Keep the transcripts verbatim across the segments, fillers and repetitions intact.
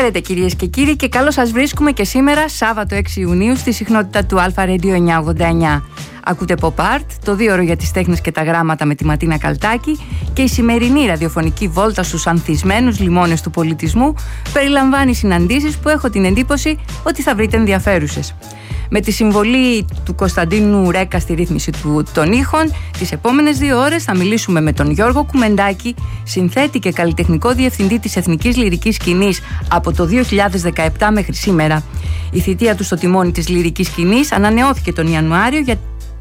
Χαίρετε κυρίες και κύριοι και καλώς σας βρίσκουμε και σήμερα Σάββατο έξι Ιουνίου στη συχνότητα του Αλφα Radio εννιακόσια ογδόντα εννιά. Ακούτε Pop Art, το δύο ώρο για τις τέχνες και τα γράμματα με τη Ματίνα Καλτάκη, και η σημερινή ραδιοφωνική βόλτα στους ανθισμένους λιμώνες του πολιτισμού περιλαμβάνει συναντήσεις που έχω την εντύπωση ότι θα βρείτε ενδιαφέρουσες. Με τη συμβολή του Κωνσταντίνου Ρέκα στη ρύθμιση του, των ήχων, τις επόμενες δύο ώρες θα μιλήσουμε με τον Γιώργο Κουμεντάκη, συνθέτη και καλλιτεχνικό διευθυντή της Εθνικής Λυρικής Σκηνής από το δύο χιλιάδες δεκαεπτά μέχρι σήμερα. Η θητεία του στο τιμόνι της λυρικής σκηνής ανανεώθηκε τον Ιανουάριο για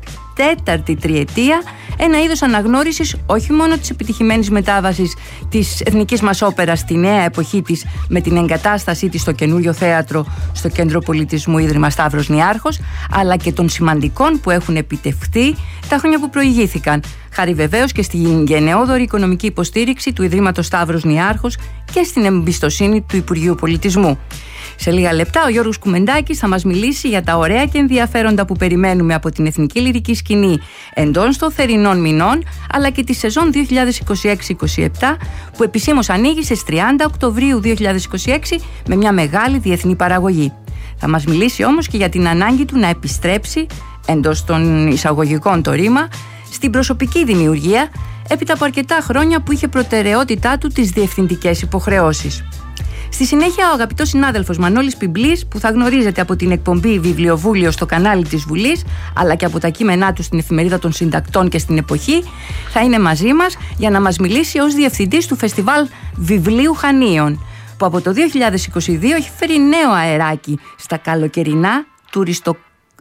τέταρτη τριετία, ένα είδος αναγνώρισης όχι μόνο της επιτυχημένης μετάβασης της εθνικής μας όπερας στη νέα εποχή της με την εγκατάστασή της στο καινούριο θέατρο στο Κέντρο Πολιτισμού Ίδρυμα Σταύρος Νιάρχος, αλλά και των σημαντικών που έχουν επιτευχθεί τα χρόνια που προηγήθηκαν, χάρη βεβαίως και στην γενναιόδορη οικονομική υποστήριξη του Ιδρύματος Σταύρος Νιάρχος και στην εμπιστοσύνη του Υπουργείου Πολιτισμού. Σε λίγα λεπτά ο Γιώργος Κουμεντάκης θα μας μιλήσει για τα ωραία και ενδιαφέροντα που περιμένουμε από την Εθνική Λυρική Σκηνή εντός των θερινών μηνών, αλλά και τη σεζόν δύο χιλιάδες είκοσι έξι είκοσι επτά που επισήμως ανοίγει στις τριάντα Οκτωβρίου δύο χιλιάδες είκοσι έξι με μια μεγάλη διεθνή παραγωγή. Θα μας μιλήσει όμως και για την ανάγκη του να επιστρέψει, εντός των εισαγωγικών το ρήμα, στην προσωπική δημιουργία έπειτα από αρκετά χρόνια που είχε προτεραιότητά του τις διευθυντικές υποχρεώσεις. Στη συνέχεια, ο αγαπητός συνάδελφος Μανώλης Πιμπλής, που θα γνωρίζετε από την εκπομπή Βιβλιοβούλιο στο κανάλι της Βουλής, αλλά και από τα κείμενά του στην Εφημερίδα των Συντακτών και στην Εποχή, θα είναι μαζί μας για να μας μιλήσει ως διευθυντής του Φεστιβάλ Βιβλίου Χανίων, που από το δύο χιλιάδες είκοσι δύο έχει φέρει νέο αεράκι στα καλοκαιρινά τουριστο...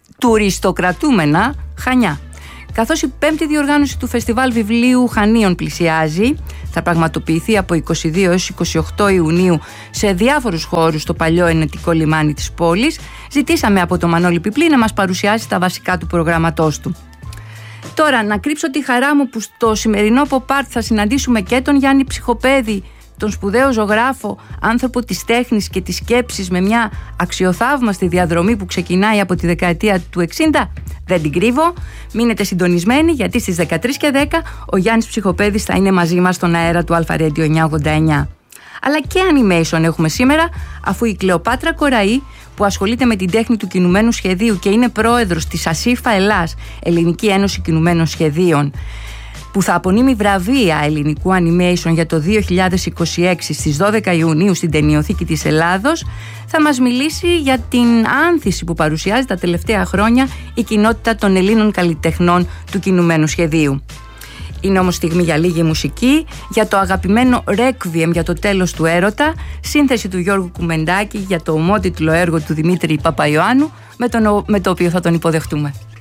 τουριστοκρατούμενα Χανιά. Καθώς η πέμπτη διοργάνωση του Φεστιβάλ Βιβλίου Χανίων πλησιάζει, θα πραγματοποιηθεί από είκοσι δύο έως είκοσι οκτώ Ιουνίου σε διάφορους χώρους στο παλιό ενετικό λιμάνι της πόλης, ζητήσαμε από τον Μανώλη Πιπλή να μας παρουσιάσει τα βασικά του προγραμματός του. Τώρα, να κρύψω τη χαρά μου που στο σημερινό Pop Art θα συναντήσουμε και τον Γιάννη Ψυχοπέδη, τον σπουδαίο ζωγράφο, άνθρωπο της τέχνης και της σκέψης με μια αξιοθαύμαστη διαδρομή που ξεκινάει από τη δεκαετία του εξήντα. Δεν την κρύβω, μείνετε συντονισμένοι γιατί στις δεκατρείς και δέκα ο Γιάννης Ψυχοπέδης θα είναι μαζί μας στον αέρα του Αλφα Radio εννιακόσια ογδόντα εννιά. Αλλά και animation έχουμε σήμερα, αφού η Κλεοπάτρα Κοραή, που ασχολείται με την τέχνη του κινουμένου σχεδίου και είναι πρόεδρος της ΑΣΥΦΑ Ελλάς, Ελληνική Ένωση Κινουμένων Σχεδίων, που θα απονείμει βραβεία ελληνικού animation για το δύο χιλιάδες είκοσι έξι στις δώδεκα Ιουνίου στην Ταινιοθήκη της Ελλάδος, θα μας μιλήσει για την άνθηση που παρουσιάζει τα τελευταία χρόνια η κοινότητα των Ελλήνων καλλιτεχνών του κινουμένου σχεδίου. Είναι όμως στιγμή για λίγη μουσική, για το αγαπημένο Requiem για το τέλος του έρωτα, σύνθεση του Γιώργου Κουμεντάκη για το ομότιτλο έργο του Δημήτρη Παπαϊωάννου, με, τον, με το οποίο θα τον υποδεχτούμε.